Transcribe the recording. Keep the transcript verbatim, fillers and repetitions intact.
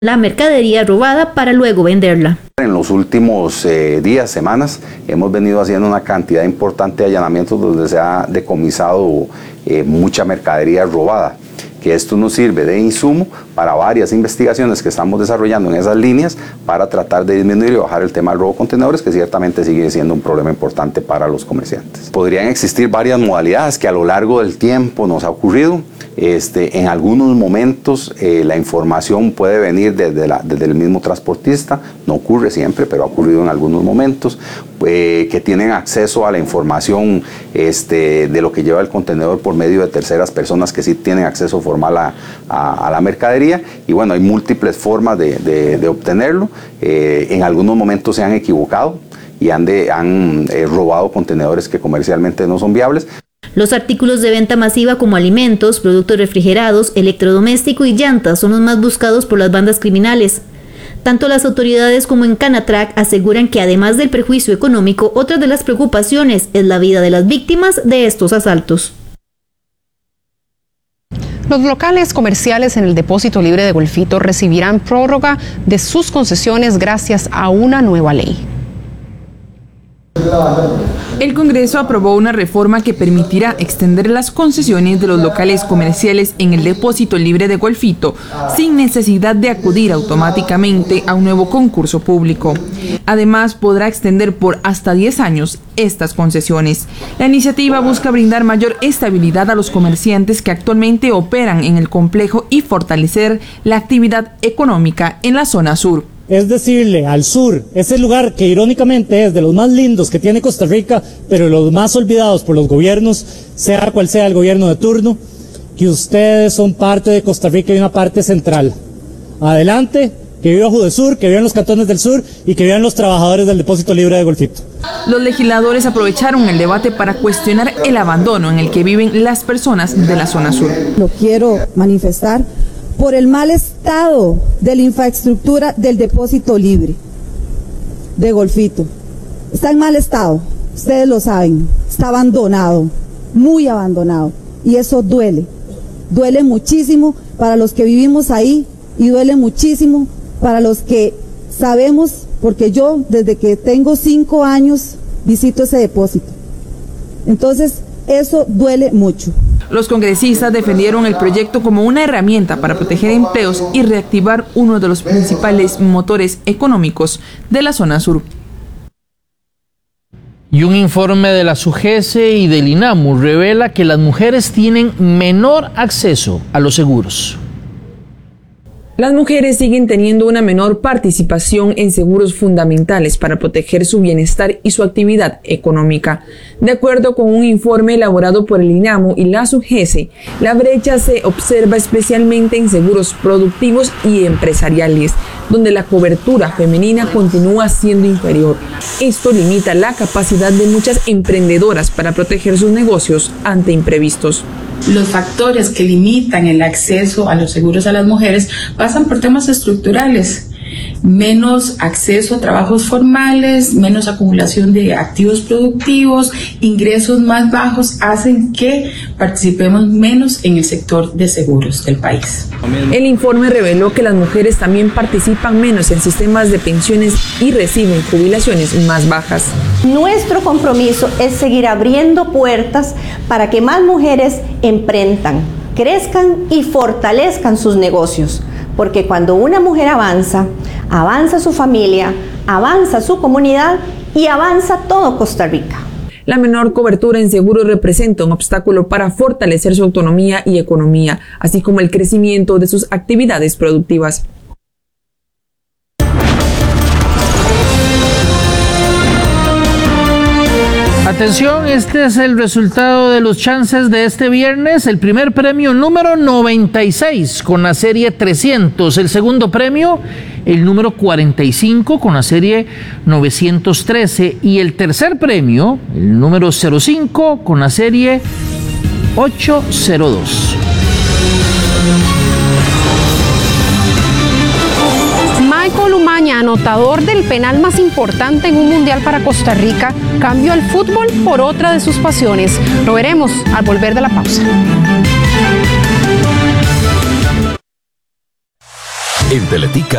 la mercadería robada para luego venderla. En los últimos eh, días, semanas, hemos venido haciendo una cantidad importante de allanamientos donde se ha decomisado eh, mucha mercadería robada, que esto nos sirve de insumo para varias investigaciones que estamos desarrollando en esas líneas para tratar de disminuir y bajar el tema del robo de contenedores, que ciertamente sigue siendo un problema importante para los comerciantes. Podrían existir varias modalidades que a lo largo del tiempo nos ha ocurrido. Este, en algunos momentos eh, la información puede venir desde, la, desde el mismo transportista, no ocurre siempre, pero ha ocurrido en algunos momentos, eh, que tienen acceso a la información este, de lo que lleva el contenedor por medio de terceras personas que sí tienen acceso formal a, a, a la mercadería, y bueno, hay múltiples formas de, de, de obtenerlo. Eh, en algunos momentos se han equivocado y han, de, han eh, robado contenedores que comercialmente no son viables. Los artículos de venta masiva como alimentos, productos refrigerados, electrodomésticos y llantas son los más buscados por las bandas criminales. Tanto las autoridades como en Canatrac aseguran que además del perjuicio económico, otra de las preocupaciones es la vida de las víctimas de estos asaltos. Los locales comerciales en el Depósito Libre de Golfito recibirán prórroga de sus concesiones gracias a una nueva ley. El Congreso aprobó una reforma que permitirá extender las concesiones de los locales comerciales en el Depósito Libre de Golfito sin necesidad de acudir automáticamente a un nuevo concurso público. Además, podrá extender por hasta diez años estas concesiones. La iniciativa busca brindar mayor estabilidad a los comerciantes que actualmente operan en el complejo y fortalecer la actividad económica en la zona sur. Es decirle al sur, ese lugar que irónicamente es de los más lindos que tiene Costa Rica, pero los más olvidados por los gobiernos, sea cual sea el gobierno de turno, que ustedes son parte de Costa Rica y una parte central. Adelante, que viva Judesur, que vivan los cantones del sur y que vivan los trabajadores del Depósito Libre de Golfito. Los legisladores aprovecharon el debate para cuestionar el abandono en el que viven las personas de la zona sur. Lo quiero manifestar por el mal estado de la infraestructura del Depósito Libre de Golfito. Está en mal estado, ustedes lo saben, está abandonado, muy abandonado, y eso duele, duele muchísimo para los que vivimos ahí y duele muchísimo para los que sabemos, porque yo desde que tengo cinco años visito ese depósito, entonces eso duele mucho. Los congresistas defendieron el proyecto como una herramienta para proteger empleos y reactivar uno de los principales motores económicos de la zona sur. Y un informe de la SUGESE y del INAMU revela que las mujeres tienen menor acceso a los seguros. Las mujeres siguen teniendo una menor participación en seguros fundamentales para proteger su bienestar y su actividad económica. De acuerdo con un informe elaborado por el INAMU y la SUGESE, la brecha se observa especialmente en seguros productivos y empresariales, donde la cobertura femenina continúa siendo inferior. Esto limita la capacidad de muchas emprendedoras para proteger sus negocios ante imprevistos. Los factores que limitan el acceso a los seguros a las mujeres pasan por temas estructurales, menos acceso a trabajos formales, menos acumulación de activos productivos, ingresos más bajos hacen que participemos menos en el sector de seguros del país. El informe reveló que las mujeres también participan menos en sistemas de pensiones y reciben jubilaciones más bajas. Nuestro compromiso es seguir abriendo puertas para que más mujeres emprendan, crezcan y fortalezcan sus negocios, porque cuando una mujer avanza, avanza su familia, avanza su comunidad y avanza todo Costa Rica. La menor cobertura en seguros representa un obstáculo para fortalecer su autonomía y economía, así como el crecimiento de sus actividades productivas. Atención, este es el resultado de los chances de este viernes. El primer premio número noventa y seis con la serie trescientos. El segundo premio, el número cuarenta y cinco con la serie novecientos trece. Y el tercer premio, el número cero cinco con la serie ochocientos dos. Michael Umaña, anotador del penal más importante en un mundial para Costa Rica, cambió el fútbol por otra de sus pasiones. Lo veremos al volver de la pausa. En Teletica